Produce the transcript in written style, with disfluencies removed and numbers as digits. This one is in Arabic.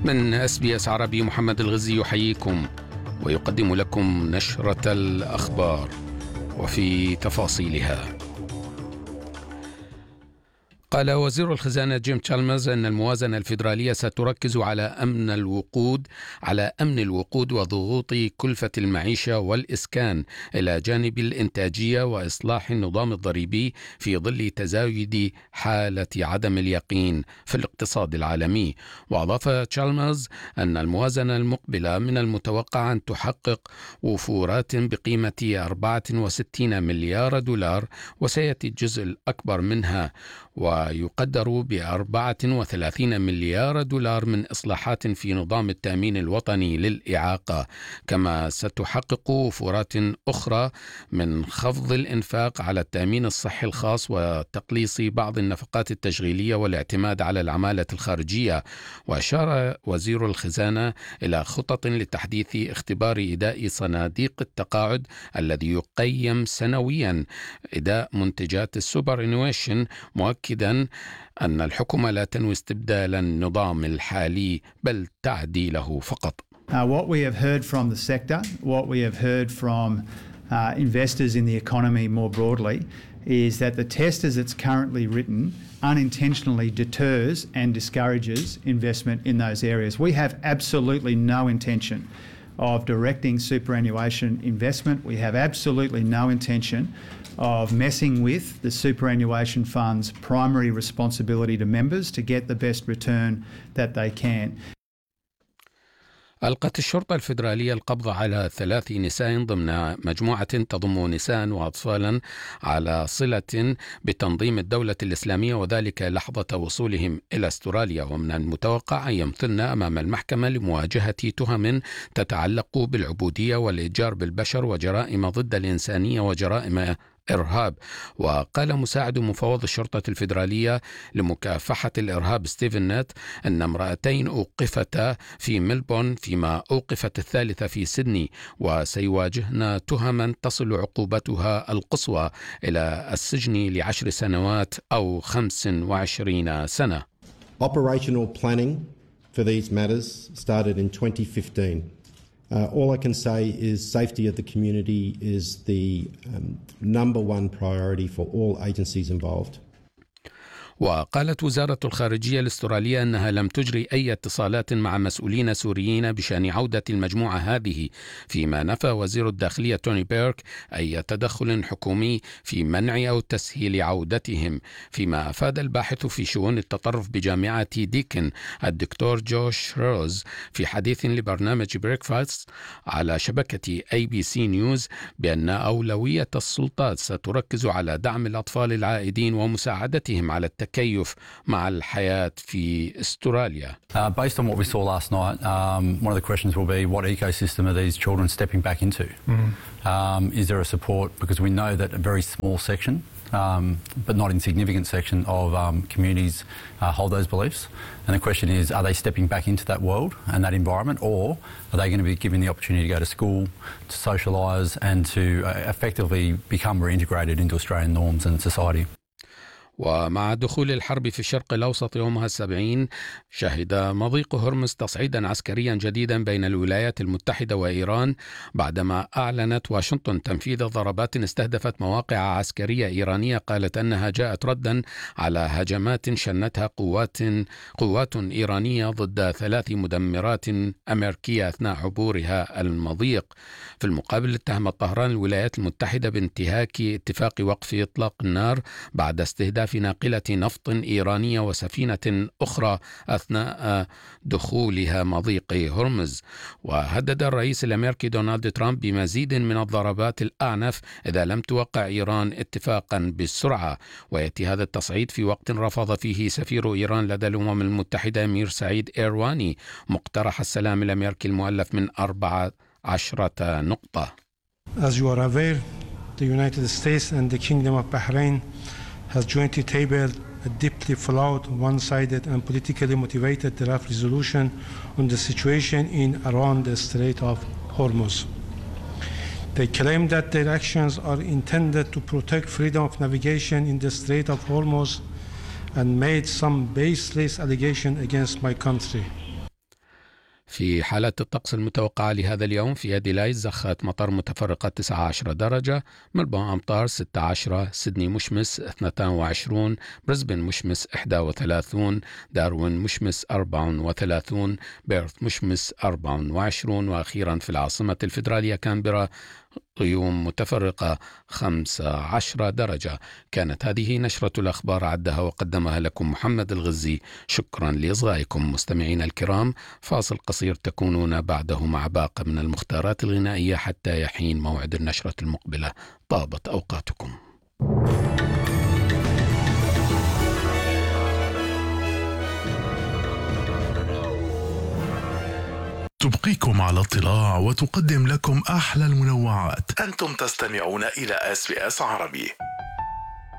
من SBS عربي محمد الغزي يحييكم ويقدم لكم نشرة الأخبار وفي تفاصيلها. قال وزير الخزانة جيم تشالمرز أن الموازنة الفيدرالية ستركز على أمن الوقود وضغوط كلفة المعيشة والإسكان إلى جانب الإنتاجية وإصلاح النظام الضريبي في ظل تزايد حالة عدم اليقين في الاقتصاد العالمي. وأضاف تشالمرز أن الموازنة المقبلة من المتوقع أن تحقق وفورات بقيمة 64 مليار دولار، وسيأتي الجزء الأكبر منها ويقدر ب34 مليار دولار من إصلاحات في نظام التأمين الوطني للإعاقة، كما ستحقق وفورات أخرى من خفض الإنفاق على التأمين الصحي الخاص وتقليص بعض النفقات التشغيلية والاعتماد على العمالة الخارجية. وأشار وزير الخزانة إلى خطط لتحديث اختبار إداء صناديق التقاعد الذي يقيم سنويا إداء منتجات السوبر إنويشن، مؤكدا أن الحكومة لا تنوي استبدال النظام الحالي بل تعديله فقط. What we have heard from the sector, what we have heard from investors in the economy more broadly, is that the test as it's currently written unintentionally deters and discourages investment in those areas. We have absolutely no intention of directing superannuation investment. We have absolutely no intention of messing with the superannuation fund's primary responsibility to members to get the best return that they can. ألقت الشرطة الفيدرالية القبض على 3 نساء ضمن مجموعة تضم نساء وأطفالا على صلة بتنظيم الدولة الإسلامية، وذلك لحظة وصولهم إلى أستراليا. ومن المتوقع أن يمثلن أمام المحكمة لمواجهة تهم تتعلق بالعبودية والإتجار بالبشر وجرائم ضد الإنسانية وجرائم إرهاب. وقال مساعد مفوض الشرطة الفيدرالية لمكافحة الإرهاب ستيفن نت أن امرأتين أوقفتا في ملبورن فيما أوقفت الثالثة في سيدني، وسيواجهن تهما تصل عقوبتها القصوى إلى السجن ل10 سنوات أو 25 سنة. Operational planning for these matters started in 2015. All I can say is safety of the community is the number one priority for all agencies involved. وقالت وزارة الخارجية الأسترالية أنها لم تجري أي اتصالات مع مسؤولين سوريين بشأن عودة المجموعة هذه، فيما نفى وزير الداخلية توني بيرك أي تدخل حكومي في منع أو تسهيل عودتهم. فيما أفاد الباحث في شؤون التطرف بجامعة ديكن الدكتور جوش روز في حديث لبرنامج بريكفاست على شبكة ABC نيوز بأن أولوية السلطات ستركز على دعم الأطفال العائدين ومساعدتهم على التكيف مع الحياة في أستراليا. Based on what we saw last night, one of the questions will be what ecosystem are these children stepping back into? Is there a support? Because we know that a very small section, but not insignificant section of communities hold those beliefs. And the question is, are they stepping back into that world and that environment, or are they going to be given the opportunity to go to school, to socialise and to effectively become reintegrated into Australian norms and society? ومع دخول الحرب في الشرق الأوسط يومها 70، شهد مضيق هرمز تصعيدا عسكريا جديدا بين الولايات المتحدة وإيران بعدما أعلنت واشنطن تنفيذ ضربات استهدفت مواقع عسكرية إيرانية قالت أنها جاءت ردا على هجمات شنتها قوات إيرانية ضد 3 مدمرات أمريكية أثناء عبورها المضيق. في المقابل اتهمت طهران الولايات المتحدة بانتهاك اتفاق وقف إطلاق النار بعد استهداف في ناقلة نفط إيرانية وسفينة أخرى أثناء دخولها مضيق هرمز. وهدد الرئيس الأمريكي دونالد ترامب بمزيد من الضربات الأعنف إذا لم توقع إيران اتفاقا بالسرعة. ويأتي هذا التصعيد في وقت رفض فيه سفير إيران لدى الأمم المتحدة أمير سعيد إيرواني مقترح السلام الأمريكي المؤلف من 14 نقطة. As you are aware, the United States and the Kingdom of Bahrain has jointly tabled a deeply flawed, one-sided and politically motivated draft resolution on the situation in around the Strait of Hormuz. They claim that their actions are intended to protect freedom of navigation in the Strait of Hormuz and made some baseless allegation against my country. في حالات الطقس المتوقعة لهذا اليوم: في أديلايد زخات مطر متفرقة 19 درجة، ملبورن أمطار 16، سيدني مشمس 22، بريسبن مشمس 31، داروين مشمس 34، بيرث مشمس 24، وأخيرا في العاصمة الفيدرالية كامبرا غيوم متفرقة 15 درجة. كانت هذه نشرة الأخبار عدها وقدمها لكم محمد الغزي. شكرا لإصغائكم مستمعين الكرام. فاصل قصير تكونون بعده مع باقة من المختارات الغنائية حتى يحين موعد النشرة المقبلة. طابت أوقاتكم. تبقيكم على اطلاع وتقدم لكم أحلى المنوعات. أنتم تستمعون إلى SBS عربي.